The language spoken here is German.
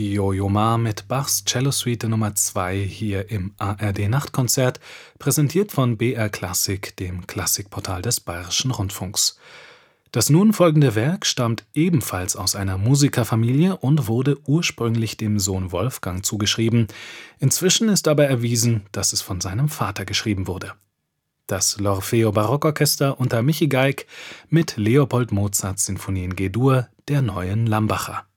Jojo Ma mit Bachs Cellosuite Nummer 2 hier im ARD-Nachtkonzert, präsentiert von BR Klassik, dem Klassikportal des Bayerischen Rundfunks. Das nun folgende Werk stammt ebenfalls aus einer Musikerfamilie und wurde ursprünglich dem Sohn Wolfgang zugeschrieben. Inzwischen ist aber erwiesen, dass es von seinem Vater geschrieben wurde. Das L'Orfeo Barockorchester unter Michi Geig mit Leopold Mozarts Sinfonie in G-Dur der Neuen Lambacher.